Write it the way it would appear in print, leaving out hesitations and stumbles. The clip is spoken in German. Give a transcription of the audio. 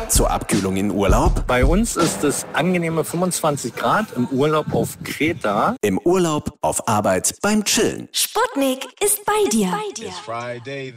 Zur Abkühlung in Urlaub? Bei uns ist es angenehme 25 Grad im Urlaub auf Kreta. Im Urlaub, auf Arbeit, beim Chillen. Sputnik ist bei dir. It's Friday.